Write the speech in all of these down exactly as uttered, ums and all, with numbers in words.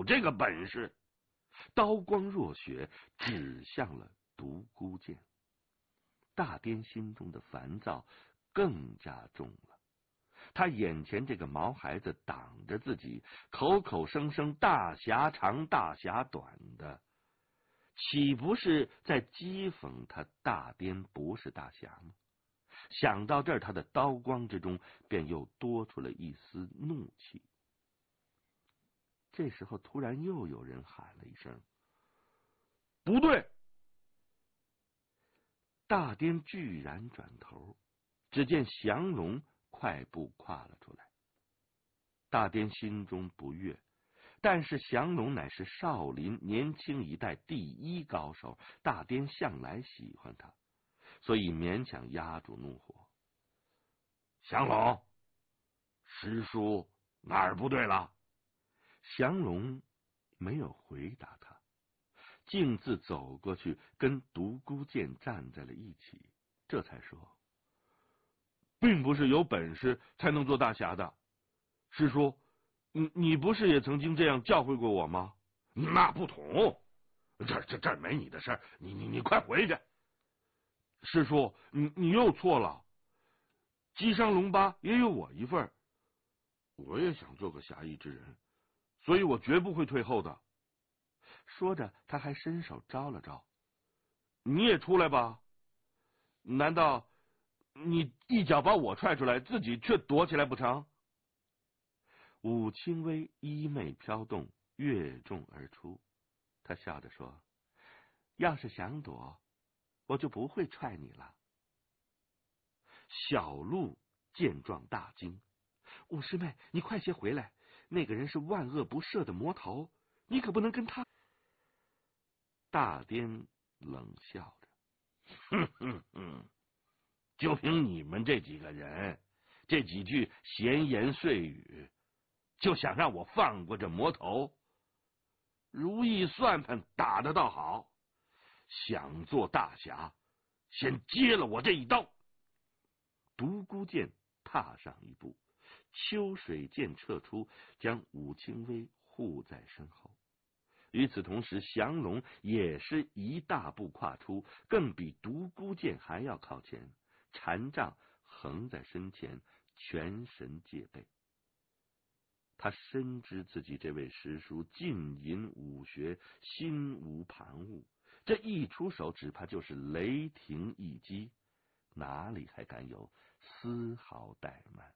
有这个本事。刀光若血，指向了独孤剑。大颠心中的烦躁更加重了。他眼前这个毛孩子挡着自己，口口声声大侠长大侠短的，岂不是在讥讽他大颠不是大侠吗？想到这儿，他的刀光之中便又多出了一丝怒气。这时候突然又有人喊了一声：“不对！”大颠居然转头，只见降龙快步跨了出来。大颠心中不悦，但是降龙乃是少林年轻一代第一高手，大颠向来喜欢他，所以勉强压住怒火。降龙，师叔哪儿不对了？降龙没有回答他，径自走过去，跟独孤剑站在了一起，这才说：“并不是有本事才能做大侠的。师叔，你你不是也曾经这样教诲过我吗？”“那不同，这这这没你的事儿，你你你快回去。”“师叔，你你又错了，击伤龙八也有我一份，我也想做个侠义之人，所以我绝不会退后的。”说着，他还伸手招了招：“你也出来吧？难道你一脚把我踹出来，自己却躲起来不成？”武清微衣袂飘动，跃众而出。他笑着说：“要是想躲，我就不会踹你了。”小鹿见状大惊：“五师妹，你快些回来！那个人是万恶不赦的魔头，你可不能跟他。”大颠冷笑着：“哼哼哼，就凭你们这几个人，这几句闲言碎语，就想让我放过这魔头？如意算盘打得倒好，想做大侠，先接了我这一刀。”独孤剑踏上一步，秋水剑撤出，将武清微护在身后。与此同时，降龙也是一大步跨出，更比独孤剑还要靠前，禅杖横在身前，全神戒备。他深知自己这位师叔浸淫武学，心无旁骛，这一出手只怕就是雷霆一击，哪里还敢有丝毫怠慢？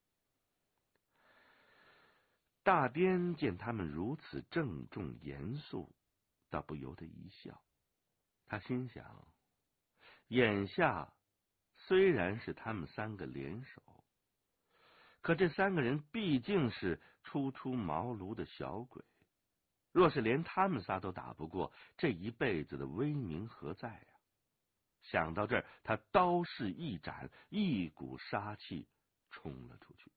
大颠见他们如此郑重严肃，倒不由得一笑。他心想，眼下虽然是他们三个联手，可这三个人毕竟是初出茅庐的小鬼，若是连他们仨都打不过，这一辈子的威名何在呀？想到这儿，他刀势一展，一股杀气冲了出去。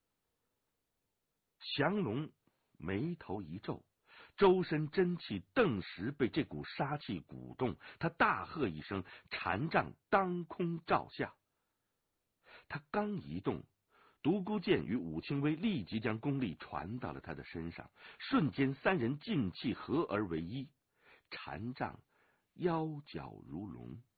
降龙眉头一皱，周身真气顿时被这股杀气鼓动，他大喝一声，禅杖当空照下。他刚移动，独孤剑与武清微立即将功力传到了他的身上，瞬间三人劲气合而为一，禅杖腰脚如龙。